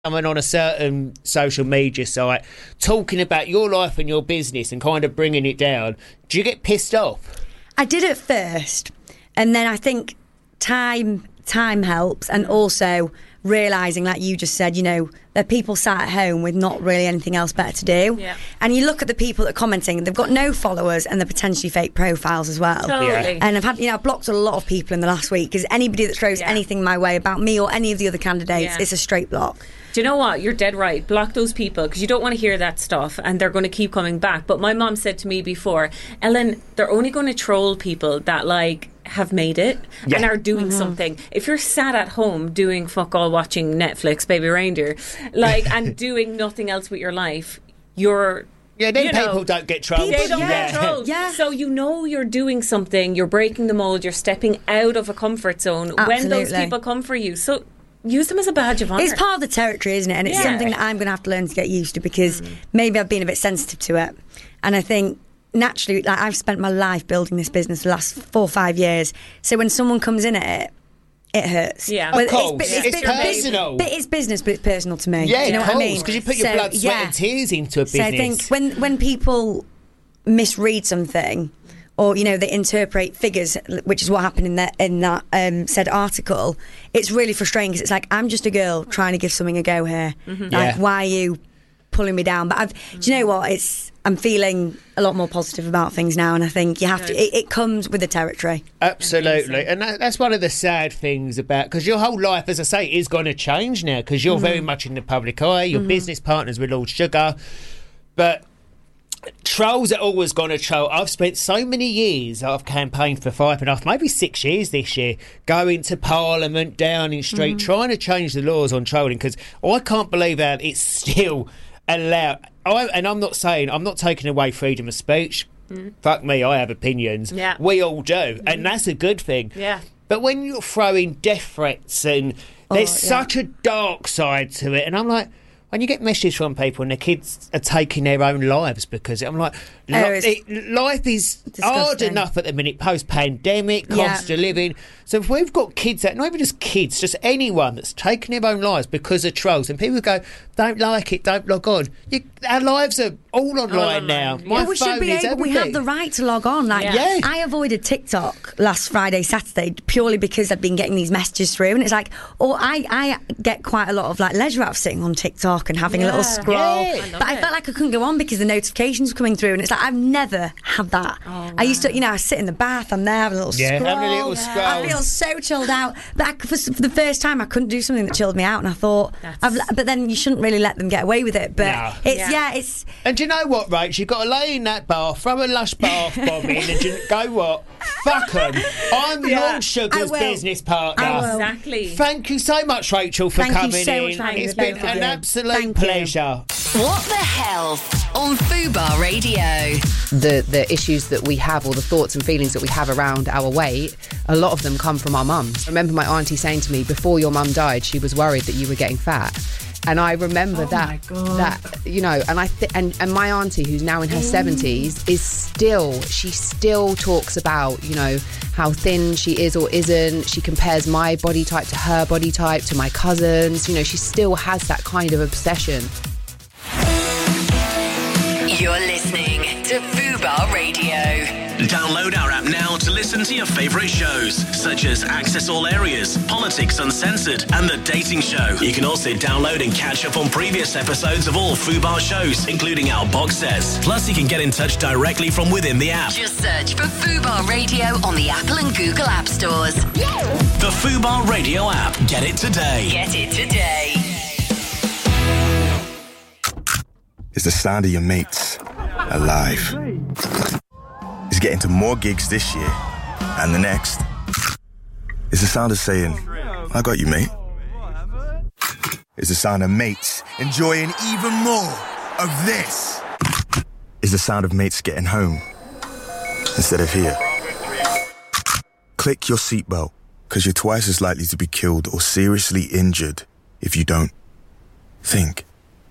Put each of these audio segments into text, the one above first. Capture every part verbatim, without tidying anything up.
someone on a certain social media site talking about your life and your business and kind of bringing it down, do you get pissed off? I did at first, and then I think time time helps, and also realising, like you just said, you know, there are people sat at home with not really anything else better to do. Yeah. And you look at the people that are commenting, they've got no followers and they're potentially fake profiles as well. Totally. Yeah. And I've had, you know, I've blocked a lot of people in the last week because anybody that throws Yeah. anything my way about me or any of the other candidates, Yeah. it's a straight block. Do you know what? You're dead right. Block those people because you don't want to hear that stuff and they're going to keep coming back. But my mom said to me before, Ellen, they're only going to troll people that like have made it Yeah. and are doing Mm-hmm. something. If you're sat at home doing fuck all watching Netflix, Baby Reindeer, like, and doing nothing else with your life, you're... Yeah, then you people know, don't get trolled. They don't Yeah. get trolled. Yeah. So you know you're doing something, you're breaking the mold, you're stepping out of a comfort zone when those Absolutely. people come for you. So use them as a badge of honour. It's part of the territory, isn't it? And it's Yeah. something that I'm going to have to learn to get used to because maybe I've been a bit sensitive to it. And I think naturally, like I've spent my life building this business the last four or five years. So when someone comes in at it, it hurts. Yeah. Of But course. It's, It's bit- personal. But it's business, but it's personal to me. Yeah, Do you know of what I course, mean? because you put your So, blood, sweat yeah. and tears into a business. So I think when, when people misread something, or you know they interpret figures, which is what happened in that in that um, said article, it's really frustrating because it's like I'm just a girl trying to give something a go here. Like, Yeah. why are you pulling me down? But I've, do you know what? It's I'm feeling a lot more positive about things now, and I think you have to. It, it comes with the territory. Absolutely, and that, that's one of the sad things about, because your whole life, as I say, is going to change now because you're very much in the public eye. Your business partners with Lord Sugar, but trolls are always going to troll. I've spent so many years, I've campaigned for five and a half, maybe six years this year, going to Parliament, Downing Street, trying to change the laws on trolling, because I can't believe that it's still allowed. I, and I'm not saying, I'm not taking away freedom of speech. Fuck me, I have opinions. Yeah. We all do, and that's a good thing. Yeah. But when you're throwing death threats and there's yeah. such a dark side to it, and I'm like, when you get messages from people and their kids are taking their own lives because I'm like, li- Oh, it's it, life is hard disgusting. enough at the minute, post-pandemic, Yeah. cost of living. So if we've got kids that, not even just kids, just anyone that's taking their own lives because of trolls, and people go, don't like it, don't log on. You, our lives are all online online, now. yeah. My Well, we phone should be is able. We everything. have the right to log on. Like, Yeah. Yeah. I avoided TikTok last Friday, Saturday, purely because I'd been getting these messages through, and it's like, or I, I get quite a lot of like leisure out of sitting on TikTok and having a little Yeah. scroll. Yeah. I love But I it. felt like I couldn't go on because the notifications were coming through, and it's like I've never had that. Oh, I used to, you know, I sit in the bath, I'm there having a little Yeah, scroll. having a little scroll. I feel so chilled out. But I, for, for the first time, I couldn't do something that chilled me out, and I thought, That's- I've, but then you shouldn't really let them get away with it. But No. it's Yeah. yeah, it's. And do you know what, Rach? You've got to lay in that bath, throw a lush bath bomb in, and you go what? Fuck 'em. I'm Yeah, Lord I Sugar's will. business partner. I will. Exactly. Thank you so much, Rachel, for Thank you coming so in. much for having It's me, been both of an you. absolute Thank you. pleasure. What the Health on Fubar Radio. the the issues that we have, or the thoughts and feelings that we have around our weight, a lot of them come from our mums. I remember my auntie saying to me, before your mum died, she was worried that you were getting fat. And I remember that, that you know, and I th- and and my auntie, who's now in her seventies, is still she still talks about, you know, how thin she is or isn't. She compares my body type to her body type, to my cousins. You know, she still has that kind of obsession. You're listening to Fubar Radio. Download our app now to listen to your favourite shows, such as Access All Areas, Politics Uncensored, and The Dating Show. You can also download and catch up on previous episodes of all Fubar shows, including our box sets. Plus, you can get in touch directly from within the app. Just search for Fubar Radio on the Apple and Google App Stores. The Fubar Radio app. Get it today. Get it today. It's the sound of your mates alive. It's getting to more gigs this year and the next. It's the sound of saying, I got you, mate. It's the sound of mates enjoying even more of this. It's the sound of mates getting home instead of here. Click your seatbelt, because you're twice as likely to be killed or seriously injured if you don't. Think.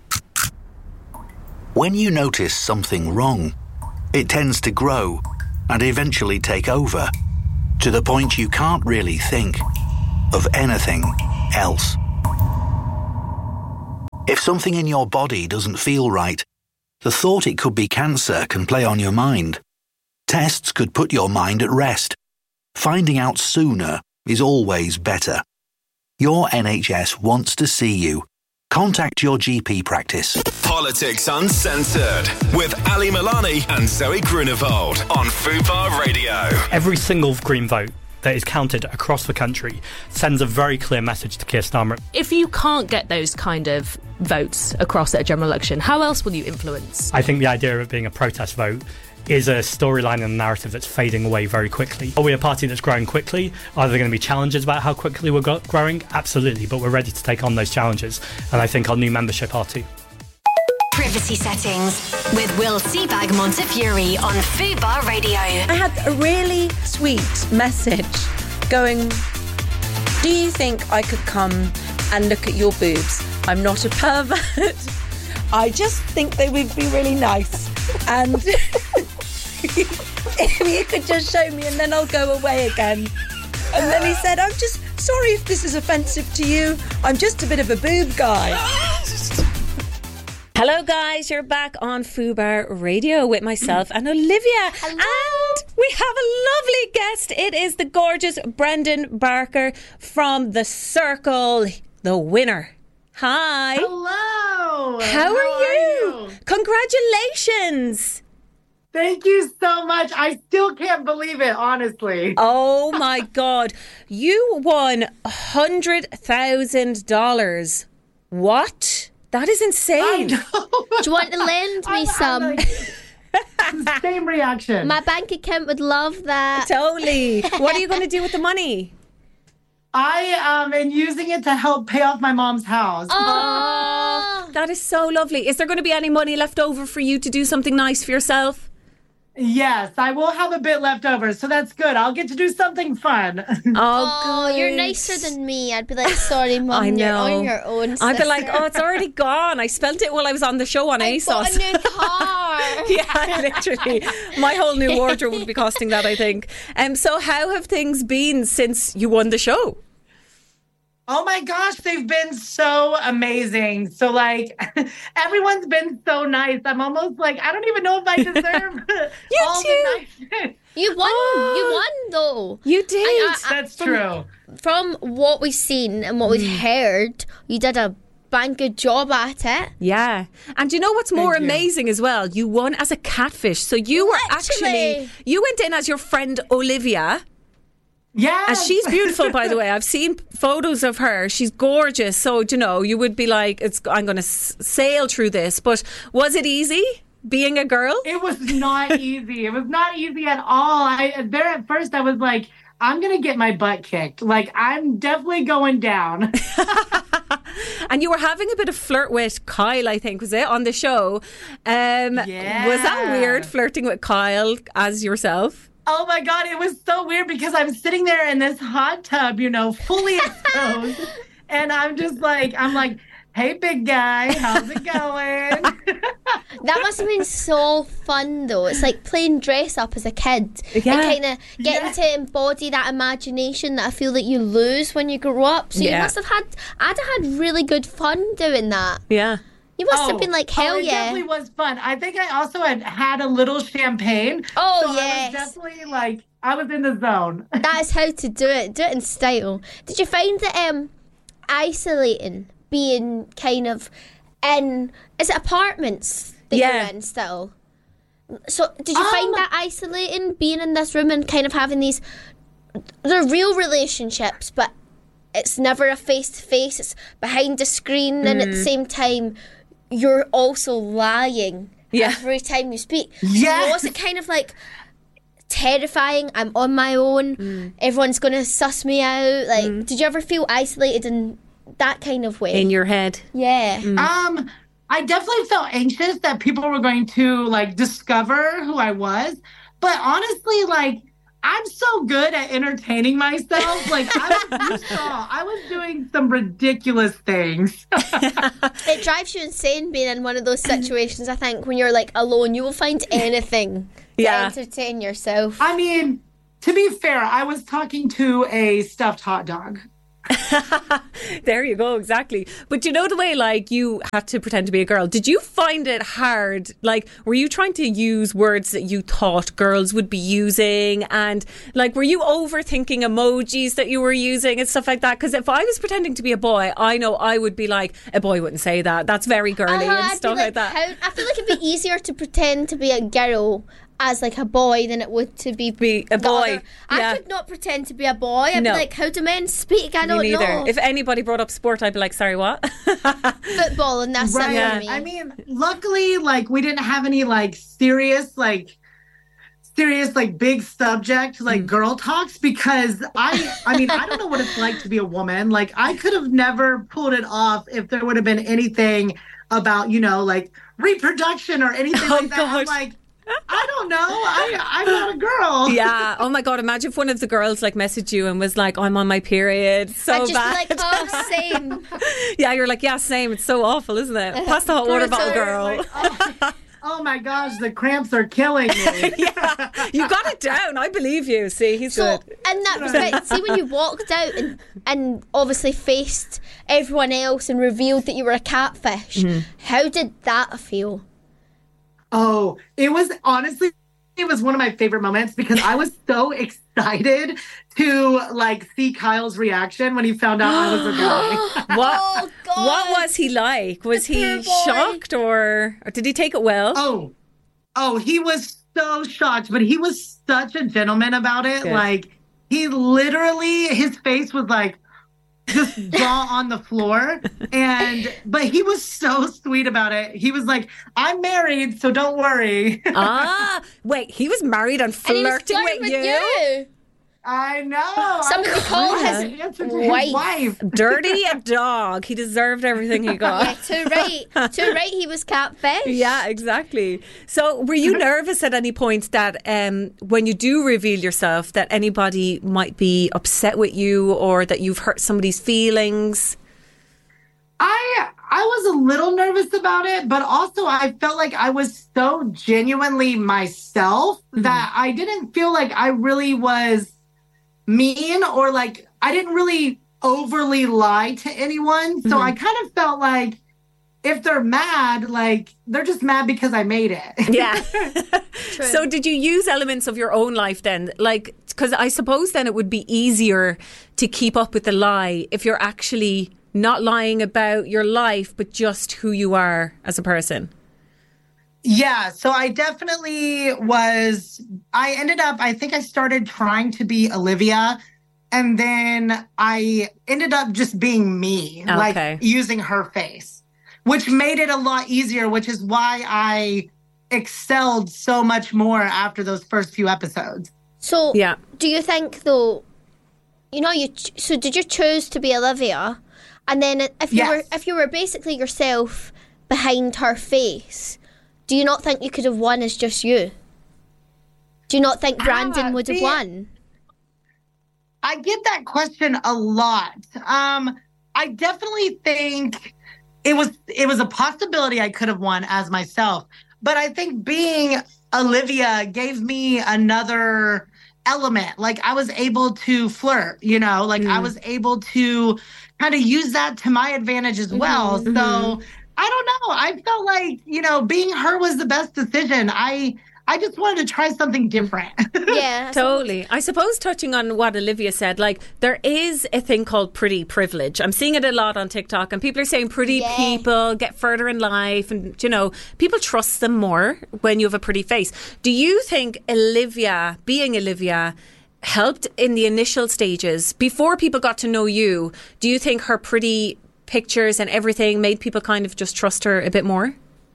When you notice something wrong, it tends to grow and eventually take over, to the point you can't really think of anything else. If something in your body doesn't feel right, the thought it could be cancer can play on your mind. Tests could put your mind at rest. Finding out sooner is always better. Your N H S wants to see you. Contact your G P practice. Politics Uncensored with Ali Milani and Zoe Grunewald on Fubar Radio. Every single Green vote that is counted across the country sends a very clear message to Keir Starmer. If you can't get those kind of votes across at a general election, how else will you influence? I think the idea of it being a protest vote is a storyline and a narrative that's fading away very quickly. Are we a party that's growing quickly? Are there going to be challenges about how quickly we're go- growing? Absolutely, but we're ready to take on those challenges, and I think our new membership are too. Privacy Settings with Will Seabag Montefiore on Fubar Radio. I had a really sweet message going, do you think I could come and look at your boobs? I'm not a pervert. I just think they would be really nice. And if you could just show me and then I'll go away again. And then he said, I'm just sorry if this is offensive to you. I'm just a bit of a boob guy. Hello guys, you're back on Fubar Radio with myself and Olivia. Hello. And we have a lovely guest. It is the gorgeous Brendan Barker from The Circle, the winner. Hi. Hello. How, How are, are you? you? Congratulations. Thank you so much. I still can't believe it, honestly. Oh my God. You won one hundred thousand dollars. What? That is insane. Do you want to lend me some? Like, same reaction. My bank account would love that. Totally. What are you going to do with the money? I um, am using it to help pay off my mom's house. Oh, that is so lovely. Is there going to be any money left over for you to do something nice for yourself? Yes, I will have a bit left over, so that's good. I'll get to do something fun. Oh, oh you're nicer than me. I'd be like, sorry, Mum, I know. You're on your own, sister. I'd be like, oh, it's already gone. I spelt it while I was on the show on I ASOS. bought a new car. Yeah, literally. My whole new wardrobe would be costing that, I think. Um, so how have things been since you won the show? Oh my gosh, they've been so amazing. So like everyone's been so nice. I'm almost like, I don't even know if I deserve you all too. the niceness. You won. Oh, you won though. You did. I, I, That's from, true. From what we've seen and what we've mm. heard, you did a bang good job at it. Yeah. And you know what's more Thank amazing you. as well? You won as a catfish. So you were Literally. actually, you went in as your friend Olivia. Yeah, and she's beautiful, by the way. I've seen photos of her. She's gorgeous. So, you know, you would be like, "It's I'm going to s- sail through this." But was it easy being a girl? It was not easy. It was not easy at all. I there at first I was like, I'm going to get my butt kicked. Like, I'm definitely going down. And you were having a bit of flirt with Kyle, I think, was it, on the show? Um, yeah. Was that weird, flirting with Kyle as yourself? Oh my God, it was so weird because I'm sitting there in this hot tub, you know, fully exposed. And I'm just like, I'm like, hey, big guy, how's it going? That must have been so fun, though. It's like playing dress up as a kid. Yeah. And kind of getting yeah. to embody that imagination that I feel that you lose when you grow up. So yeah. you must have had, I'd have had really good fun doing that. Yeah. You must oh, have been like, hell oh, it yeah. It definitely was fun. I think I also had had a little champagne. Oh, so yes. I was definitely like, I was in the zone. That is how to do it. Do it in style. Did you find that um, isolating, being kind of in, is it apartments that yeah. you're in still? So did you um, find that isolating, being in this room and kind of having these, they're real relationships, but it's never a face-to-face, it's behind a screen, mm. and at the same time, you're also lying yeah. every time you speak. Yeah. So was it kind of like terrifying? I'm on my own. Mm. Everyone's going to suss me out. Like, mm. did you ever feel isolated in that kind of way? In your head? Yeah. Mm. Um, I definitely felt anxious that people were going to, like, discover who I was. But honestly, like, I'm so good at entertaining myself. Like, I was, you saw, I was doing some ridiculous things. It drives you insane being in one of those situations, I think, when you're, like, alone. You will find anything yeah. to entertain yourself. I mean, to be fair, I was talking to a stuffed hot dog. There you go, exactly. But you know the way, like, you had to pretend to be a girl. Did you find it hard? Like, were you trying to use words that you thought girls would be using? And, like, were you overthinking emojis that you were using and stuff like that? Because if I was pretending to be a boy, I know I would be like, a boy wouldn't say that. That's very girly Uh-huh, and I'd be stuff like, that. how- I feel like it'd be easier to pretend to be a girl as like a boy than it would to be, be a the boy. other. I Yeah. could not pretend to be a boy. I'd No. be like, how do men speak? I Me don't neither. know. If anybody brought up sport, I'd be like, sorry, what? Football, and that's Right. it for me. I mean, luckily, like, we didn't have any, like, serious, like, serious, like, big subject, like, girl talks, because I, I mean, I don't know what it's like to be a woman. Like, I could have never pulled it off if there would have been anything about, you know, like, reproduction or anything Oh, like that. I'm God. like, I don't know. I, I'm not a girl. Yeah. Oh my God. Imagine if one of the girls like messaged you and was like, I'm on my period. So I'd just bad. be like, oh, same. Yeah, you're like, yeah, same. It's so awful, isn't it? Pass the hot water bottle, girl. Like, oh, oh my gosh, the cramps are killing me. Yeah, you got it down. I believe you. See, he's So, good. in that respect, see when you walked out and, and obviously faced everyone else and revealed that you were a catfish, Mm-hmm. how did that feel? Oh, it was honestly, it was one of my favorite moments because I was so excited to like see Kyle's reaction when he found out I was a guy. What? Oh, God. What was he like? Was The he poor boy. shocked or, or did he take it well? Oh, oh, he was so shocked, but he was such a gentleman about it. Good. Like he literally, his face was like just jaw on the floor, and but he was so sweet about it. He was like, "I'm married, so don't worry." Ah, wait, he was married and And he was flirting flirting with with you? you. I know. Somebody I call was his trying to answer to wife. his wife. Dirty a dog. He deserved everything he Yeah, got. too right. Too right, he was catfish. Yeah, exactly. So, were you nervous at any point that um, when you do reveal yourself, that anybody might be upset with you or that you've hurt somebody's feelings? I I was a little nervous about it, but also I felt like I was so genuinely myself that I didn't feel like I really was mean or like I didn't really overly lie to anyone. So I kind of felt like if they're mad, like they're just mad because I made it. Yeah. So did you use elements of your own life then? Like, because I suppose then it would be easier to keep up with the lie if you're actually not lying about your life, but just who you are as a person. Yeah, so I definitely was, I ended up, I think I started trying to be Olivia, and then I ended up just being me, Okay. like using her face, which made it a lot easier, which is why I excelled so much more after those first few episodes. So, Yeah. do you think though, you know, you ch- so did you choose to be Olivia, and then if you Yes. were if you were basically yourself behind her face, do you not think you could have won as just you? Do you not think Brandon Ah, would have see, won? I get that question a lot. Um, I definitely think it was it was a possibility I could have won as myself, but I think being Olivia gave me another element. Like I was able to flirt, you know, like I was able to kind of use that to my advantage as well. So I don't know. I felt like, you know, being her was the best decision. I I just wanted to try something different. Yeah, Totally. I suppose touching on what Olivia said, like there is a thing called pretty privilege. I'm seeing it a lot on TikTok and people are saying pretty Yeah. people get further in life and, you know, people trust them more when you have a pretty face. Do you think Olivia, being Olivia, helped in the initial stages before people got to know you? Do you think her pretty pictures and everything made people kind of just trust her a bit more?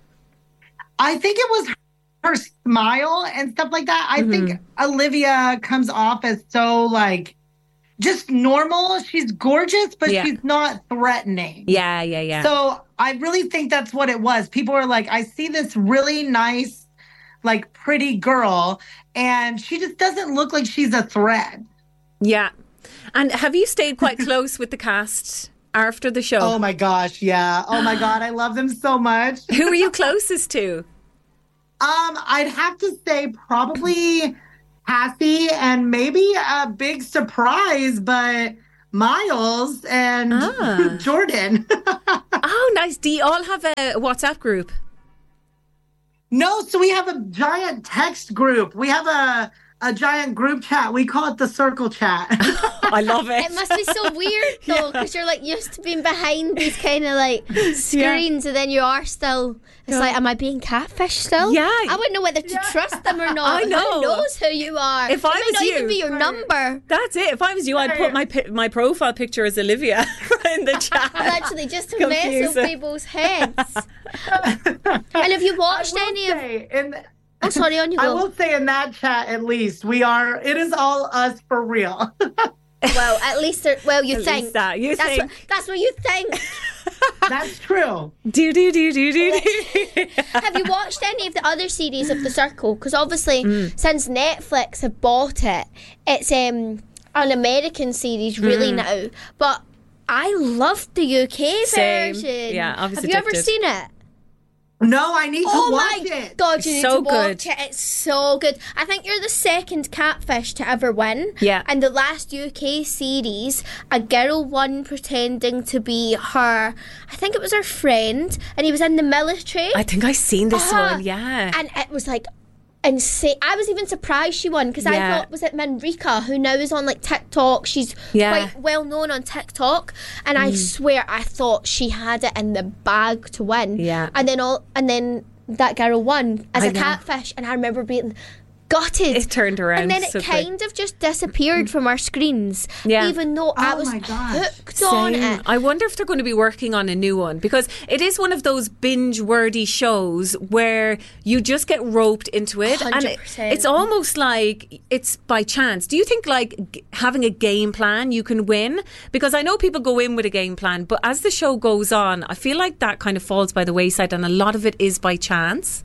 I think it was her smile and stuff like that. I think Olivia comes off as so like just normal. She's gorgeous, but Yeah. she's not threatening. Yeah, yeah, yeah. So I really think that's what it was. People were like, I see this really nice, like pretty girl, and she just doesn't look like she's a threat. Yeah. And have you stayed quite close with the cast after the show? Oh my gosh, yeah. Oh my God, I love them so much. Who are you closest to? Um, I'd have to say probably Cassie, and maybe a big surprise, but Miles and Ah. Jordan. Oh, nice. Do you all have a WhatsApp group? No, so we have a giant text group. We have a a giant group chat. We call it the circle chat. I love it. It must be so weird though, because you're like used to being behind these kind of like screens, and then you are still. It's Yeah. like, am I being catfished still? Yeah. I wouldn't know whether to trust them or not. I know. Who knows who you are? If it I might was not you- even be your number. That's it. If I was you, I'd put my pi- my profile picture as Olivia in the chat. Literally just to mess Confuse with it. people's heads. And have you watched any of? Say, in, Oh, sorry, on you I go. will say in that chat, at least, we are, it is all us for real. Well, at least, they're- well, you At think. least that. You that's think. What, that's what you think. That's true. Do, do, do, do, do, do. Have you watched any of the other series of The Circle? Because obviously, Mm. since Netflix have bought it, it's um, an American series really Mm. now. But I loved the U K Same. version. Yeah, I was Have you ever addicted. seen it? No, I need to Oh watch my it. god, you It's need so to watch good. it. It's so good. I think you're the second catfish to ever win. Yeah. And the last U K series, a girl won pretending to be her, I think it was her friend, and he was in the military. I think I've seen this Uh-huh. one. Yeah. And it was like insane. I was even surprised she won because I Yeah. thought, was it Manrika, who now is on like TikTok? She's Yeah. quite well known on TikTok, and I swear I thought she had it in the bag to win. Yeah. And then all, and then that girl won as I a know. catfish, and I remember being gutted. It turned around and then it so quick. kind of just disappeared from our screens. Yeah. Even though I Oh was my gosh. hooked on Same. it. I wonder if they're going to be working on a new one, because it is one of those binge-worthy shows where you just get roped into it, and it, one hundred percent. it's almost like it's by chance. Do you think like g- having a game plan you can win? Because I know people go in with a game plan, but as the show goes on, I feel like that kind of falls by the wayside, and a lot of it is by chance.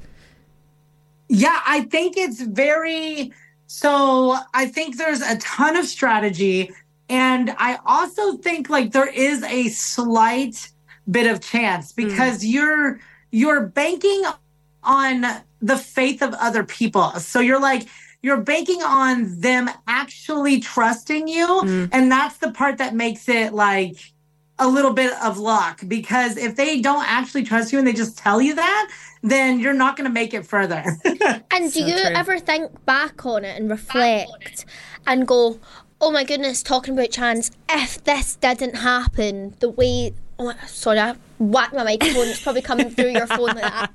Yeah, I think it's very, so I think there's a ton of strategy. And I also think like there is a slight bit of chance because you're, you're banking on the faith of other people. So you're like, you're banking on them actually trusting you. And that's the part that makes it like a little bit of luck, because if they don't actually trust you and they just tell you that, then you're not going to make it further. And do So you true. ever think back on it and reflect and go, oh my goodness, talking about chance, if this didn't happen the way, oh my, sorry, I whacked my microphone, it's probably coming through your phone like that.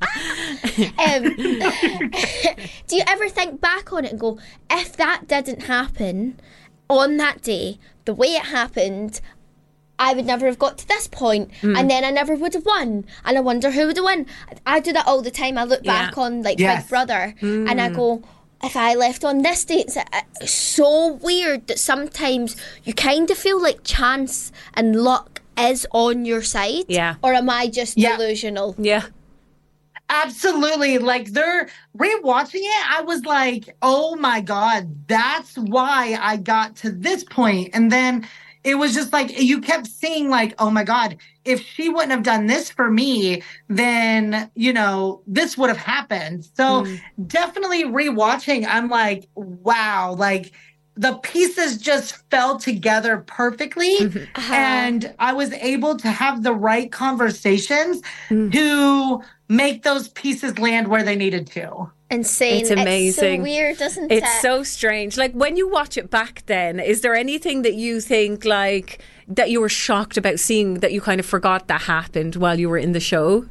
Um, do you ever think back on it and go, if that didn't happen on that day, the way it happened, I would never have got to this point, and then I never would have won, and I wonder who would have won. I do that all the time. I look Yeah. back on like Yes. Big Brother, and I go, if I left on this date, it's, it's so weird that sometimes you kind of feel like chance and luck is on your side. Yeah. Or am I just Yeah. delusional? Yeah. Absolutely. Like they're rewatching it. I was like, oh my God, that's why I got to this point. And then it was just like, you kept seeing like, oh my God, if she wouldn't have done this for me, then, you know, this would have happened. So definitely rewatching, I'm like, wow, like the pieces just fell together perfectly. And I was able to have the right conversations to make those pieces land where they needed to. Insane. It's amazing. It's so weird, isn't It's it? so strange. Like when you watch it back then, is there anything that you think like that you were shocked about seeing that you kind of forgot that happened while you were in the show?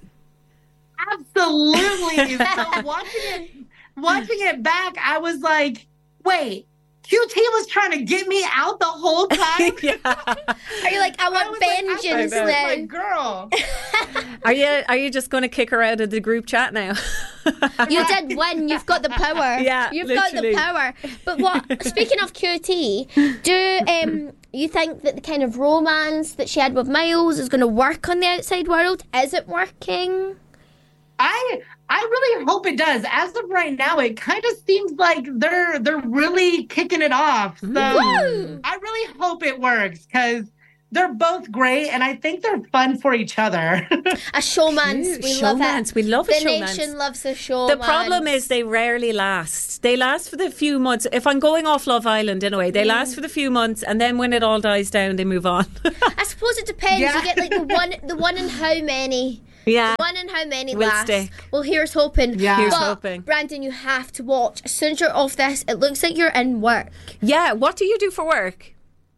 Absolutely. So watching it, watching it back, I was like, wait, Q T was trying to get me out the whole time? Are you like, I want was like, vengeance I was now? like, girl. Are you are you just going to kick her out of the group chat now? You did win. You've got the power. Yeah, you've literally. got the power. But what? Speaking of Q T, do um you think that the kind of romance that she had with Miles is going to work on the outside world? Is it working? I I really hope it does. As of right now, it kind of seems like they're they're really kicking it off. So Woo! I really hope it works because they're both great, and I think they're fun for each other. A showmance. Cute. We love Showmance. it. We love a the showmance. nation loves a show. The problem is they rarely last. They last for the few months. If I'm going off Love Island in a way, they Mm. last for the few months, and then when it all dies down, they move on. I suppose it depends. Yeah. You get like the one, the one in how many. Yeah. The one in how many Will last. stick. Well, here's hoping. Yeah. Here's but, hoping. Brandon, you have to watch. As soon as you're off this, it looks like you're in work. Yeah. What do you do for work?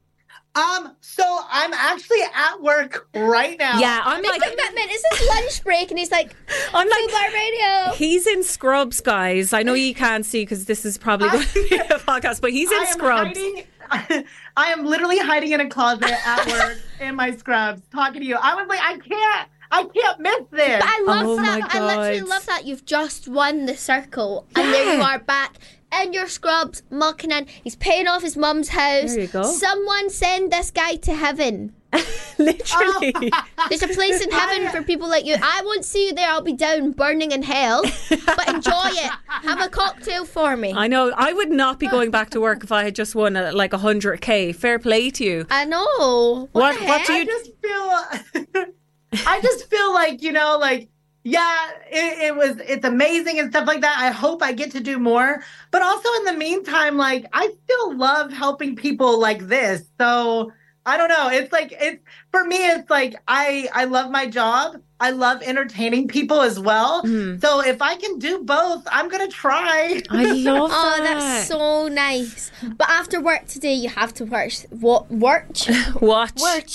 Um, so I'm actually at work right now. Yeah, I'm Big like, commitment. It's his lunch break, and he's like, I'm like, Fubar Radio. he's in Scrubs, guys. I know you can't see because this is probably going to be a podcast, but he's in I am Scrubs. hiding- I am literally hiding in a closet at work in my scrubs talking to you. I was like, I can't, I can't miss this. But I love Oh that. my I literally God. love that. You've just won the circle, and there you are back in your scrubs, mucking in. He's paying off his mum's house. There you go. Someone send this guy to heaven. Literally. There's a place in heaven for people like you. I won't see you there. I'll be down burning in hell. But enjoy it. Have a cocktail for me. I know. I would not be going back to work if I had just won uh, like one hundred K. Fair play to you. I know. What, What- the what heck? do I you- just feel, I just feel like, you know, like, yeah, it, it was, it's amazing and stuff like that. I hope I get to do more. But also in the meantime, like, I still love helping people like this. So I don't know. It's like, it's, for me, it's like, I, I love my job. I love entertaining people as well. So if I can do both, I'm going to try. I love Oh, that. that's so nice. But after work today, you have to watch. What? Watch? Watch. Watch.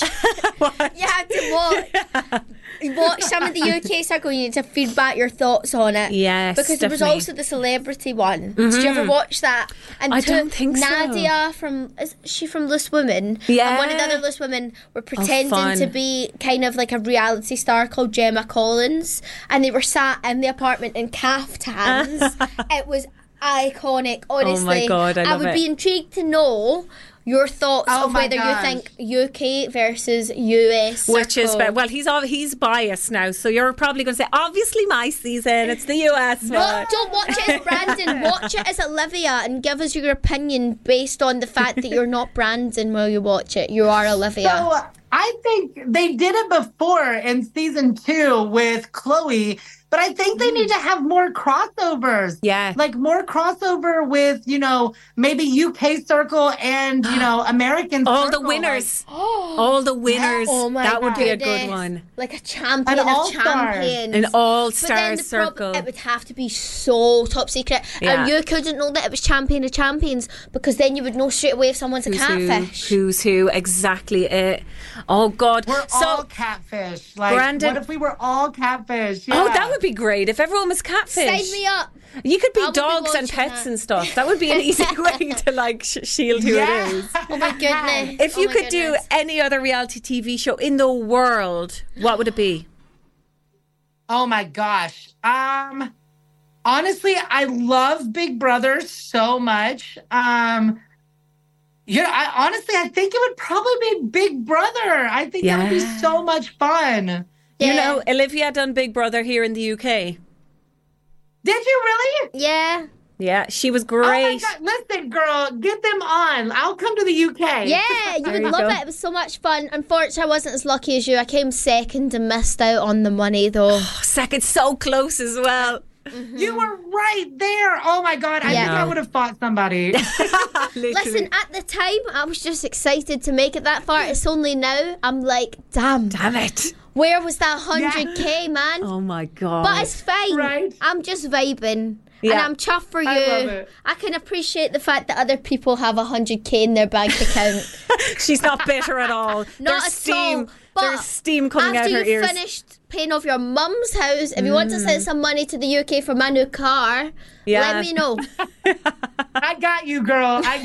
You have to watch. Watch some of the U K circle. You need to feed back your thoughts on it. Yes, because there was definitely. also the celebrity one. Did you ever watch that? And I to don't think so. Nadia from is she from Loose Women? Yeah. And one of the other Loose Women were pretending fun. to be kind of like a reality star called Gemma Collins, and they were sat in the apartment in caftans. It was iconic. Honestly, God, I love would it. be intrigued to know your thoughts Oh of my whether gosh. you think U K versus U S. Which is, circle. be- well, he's ob- he's biased now, so you're probably going to say, obviously my season, it's the U S No, one. don't watch it as Brandon. Watch it as Olivia and give us your opinion based on the fact that you're not Brandon while you watch it. You are Olivia. So I think they did it before in season two with Chloe, but I think they need to have more crossovers. Yeah. Like more crossover with, you know, maybe U K circle and, you know, American All circle. the winners. All the winners. Oh my that would be a goodness. good one. Like a champion An of all-star. champions. An But all-star then the prob- circle. it would have to be so top secret. Yeah. And you couldn't know that it was champion of champions because then you would know straight away if someone's a Who's catfish. who? Who's who? Exactly it. Oh God. We're so, all catfish. Like, Brandon- what if we were all catfish? oh, Yeah. that would be great if everyone was catfish. Sign me up. You could be I will be dogs and watching pets that. and stuff. That would be an easy way to like sh- shield who Yeah. it is. Oh my goodness. If Oh you my could do goodness. any other reality T V show in the world, what would it be? Oh my gosh. Um honestly, I love Big Brother so much. Um you know, I honestly I think it would probably be Big Brother. I think that would be Yeah. so much fun. You Yeah. know, Olivia done Big Brother here in the U K. Did you really? Yeah. Yeah, she was Oh my great. God. Listen, girl, get them on. I'll come to the U K. Yeah, you There would you love go. it. It was so much fun. Unfortunately, I wasn't as lucky as you. I came second and missed out on the money, though. Second, so close as well. You were right there. Oh my God. I Yeah. think I would have fought somebody. Literally. Listen, at the time, I was just excited to make it that far. It's only now I'm like, damn, Damn it. where was that one hundred K, man? Oh my God. But it's fine. Right. I'm just vibing. And Yeah. I'm chuffed for you. I love it. I can appreciate the fact that other people have one hundred K in their bank account. She's not bitter at all. Not There's at steam. all. But There's steam coming out after her you've ears. finished paying off your mum's house, if you want to send some money to the U K for my new car, Yeah. let me know. I got you, girl. I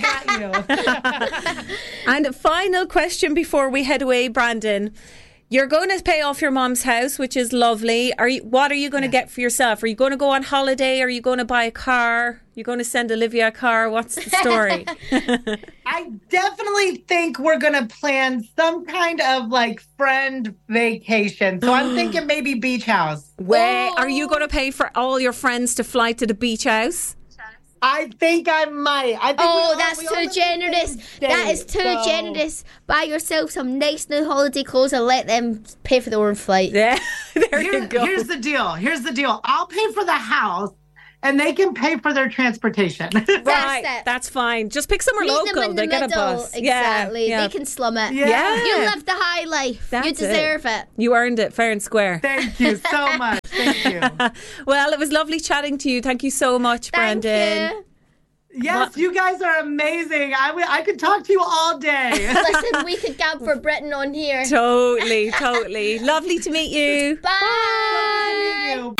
got you. And a final question before we head away, Brandon. You're going to pay off your mom's house, which is lovely. Are you? What are you going to get for yourself? Are you going to go on holiday? Are you going to buy a car? You're going to send Olivia a car? What's the story? I definitely think we're going to plan some kind of like friend vacation. So I'm thinking maybe beach house. Where are you going to pay for all your friends to fly to the beach house? I think I might. I think oh, we all, that's we all too generous. That is too so. generous. Buy yourself some nice new holiday clothes and let them pay for their own flight. Yeah, there Here, you go. Here's the deal. Here's the deal. I'll pay for the house, and they can pay for their transportation. Right, it. that's fine. Just pick somewhere Meet local. them in the they get a middle. bus. Exactly. Yeah, yeah. They can slum it. Yeah. Yeah. You live the high life. That's you deserve it. You earned it, fair and square. Thank you so much. Thank you. Well, it was lovely chatting to you. Thank you so much, Thank Brandon. you. Yes, you guys are amazing. I, w- I could talk to you all day. Listen, we could gab for Britain on here. Totally, totally. Lovely to meet you. Bye.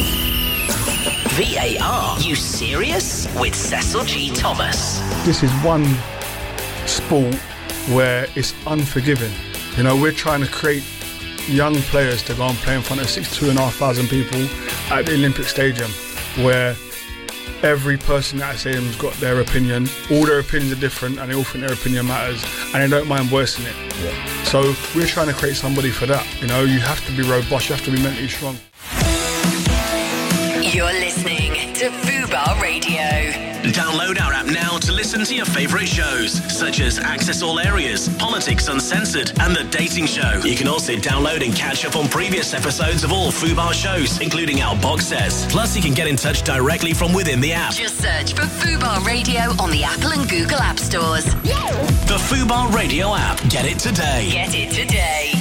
V A R, you serious? With Cecil G. Thomas. This is one sport where it's unforgiving. You know, we're trying to create young players to go and play in front of sixty-two and a half thousand people at the Olympic Stadium, where every person at the stadium's got their opinion. All their opinions are different, and they all think their opinion matters, and they don't mind voicing it. Yeah. So we're trying to create somebody for that. You know, you have to be robust, you have to be mentally strong. You're listening to Fubar Radio. Download our app now to listen to your favourite shows, such as Access All Areas, Politics Uncensored, and The Dating Show. You can also download and catch up on previous episodes of all Fubar shows, including our box sets. Plus, you can get in touch directly from within the app. Just search for Fubar Radio on the Apple and Google App Stores. The Fubar Radio app. Get it today. Get it today.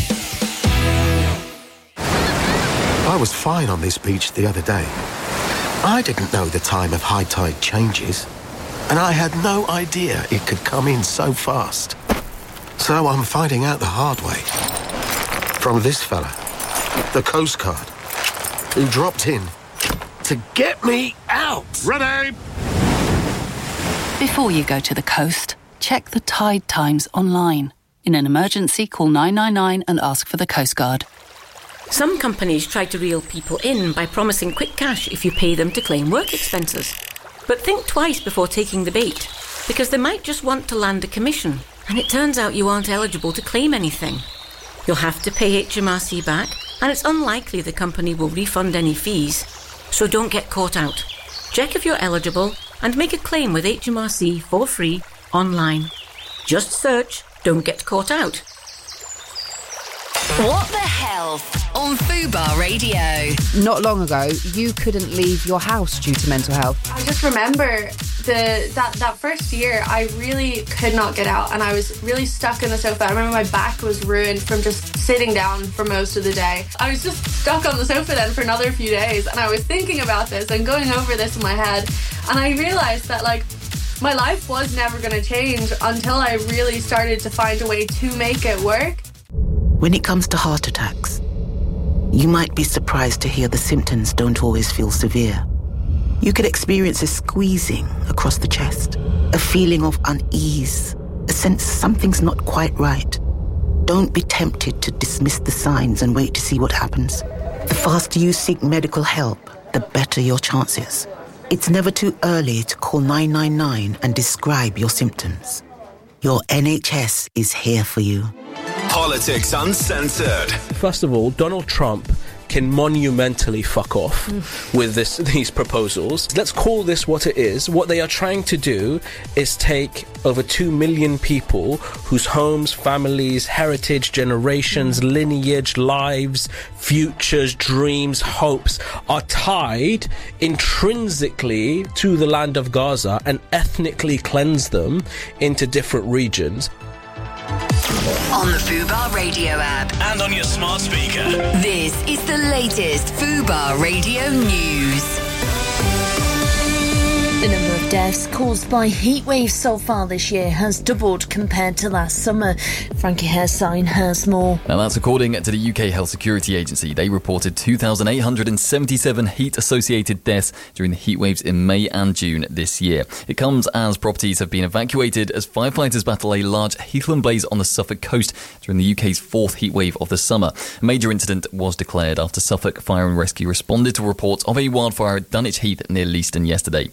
I was fine on this beach the other day. I didn't know the time of high tide changes, and I had no idea it could come in so fast. So I'm finding out the hard way. From this fella, the Coast Guard, who dropped in to get me out. Ready? Before you go to the coast, check the tide times online. In an emergency, call nine nine nine and ask for the Coast Guard. Some companies try to reel people in by promising quick cash if you pay them to claim work expenses. But think twice before taking the bait, because they might just want to land a commission, and it turns out you aren't eligible to claim anything. You'll have to pay H M R C back, and it's unlikely the company will refund any fees. So don't get caught out. Check if you're eligible and make a claim with H M R C for free online. Just search "Don't Get Caught Out." What the Health on Fubar Radio. Not long ago, you couldn't leave your house due to mental health. I just remember the that, that first year, I really could not get out, and I was really stuck in the sofa. I remember my back was ruined from just sitting down for most of the day. I was just stuck on the sofa then for another few days, and I was thinking about this and going over this in my head, and I realised that, like, my life was never going to change until I really started to find a way to make it work. When it comes to heart attacks, you might be surprised to hear the symptoms don't always feel severe. You could experience a squeezing across the chest, a feeling of unease, a sense something's not quite right. Don't be tempted to dismiss the signs and wait to see what happens. The faster you seek medical help, the better your chances. It's never too early to call nine nine nine and describe your symptoms. Your N H S is here for you. Politics Uncensored. First of all, Donald Trump can monumentally fuck off mm. with this these proposals. Let's call this what it is. What they are trying to do is take over two million people whose homes, families, heritage, generations, mm. lineage, lives, futures, dreams, hopes are tied intrinsically to the land of Gaza and ethnically cleanse them into different regions. On the Fubar Radio app. And on your smart speaker. This is the latest Fubar Radio news. The number of deaths caused by heat waves so far this year has doubled compared to last summer. Frankie Hairsign has more. Now that's according to the U K Health Security Agency. They reported two thousand eight hundred seventy-seven heat-associated deaths during the heat waves in May and June this year. It comes as properties have been evacuated as firefighters battle a large heathland blaze on the Suffolk coast during the U K's fourth heat wave of the summer. A major incident was declared after Suffolk Fire and Rescue responded to reports of a wildfire at Dunwich Heath near Leiston yesterday. Meanwhile,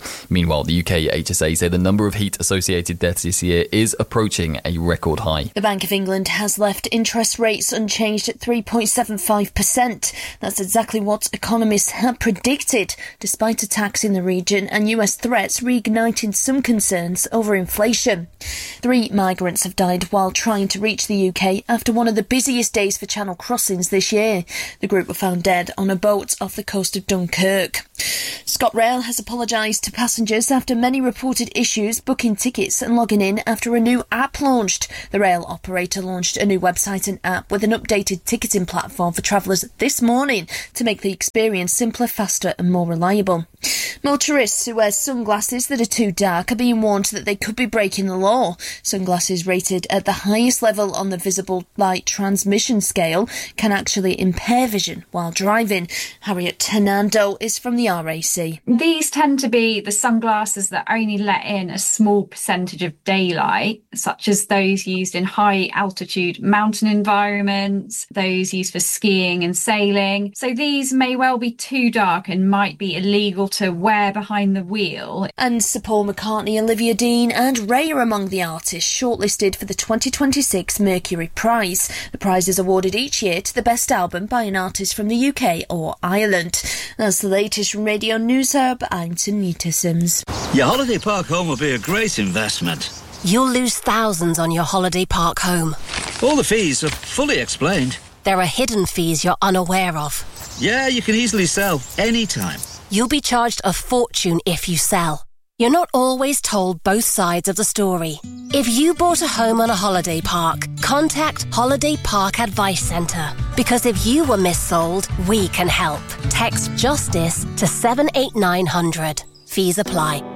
Meanwhile, the U K H S A say the number of heat-associated deaths this year is approaching a record high. The Bank of England has left interest rates unchanged at three point seven five percent. That's exactly what economists had predicted, despite attacks in the region and U S threats reigniting some concerns over inflation. Three migrants have died while trying to reach the U K after one of the busiest days for Channel crossings this year. The group were found dead on a boat off the coast of Dunkirk. ScotRail has apologised to passengers after many reported issues booking tickets and logging in after a new app launched. The rail operator launched a new website and app with an updated ticketing platform for travellers this morning to make the experience simpler, faster and more reliable. Motorists who wear sunglasses that are too dark are being warned that they could be breaking the law. Sunglasses rated at the highest level on the visible light transmission scale can actually impair vision while driving. Harriet Hernando is from the R A C. These tend to be the sunglasses that only let in a small percentage of daylight, such as those used in high altitude mountain environments, those used for skiing and sailing. So these may well be too dark and might be illegal to wear behind the wheel. And Sir Paul McCartney, Olivia Dean and Ray are among the artists shortlisted for the twenty twenty-six Mercury Prize. The prize is awarded each year to the best album by an artist from the U K or Ireland. That's the latest from Radio News Hub. I'm Tanita Sims. Your holiday park home will be a great investment. You'll lose thousands on your holiday park home. All the fees are fully explained. There are hidden fees you're unaware of. Yeah, you can easily sell anytime. You'll be charged a fortune if you sell. You're not always told both sides of the story. If you bought a home on a holiday park, contact Holiday Park Advice Centre. Because if you were missold, we can help. Text JUSTICE to seven eight nine hundred. Fees apply.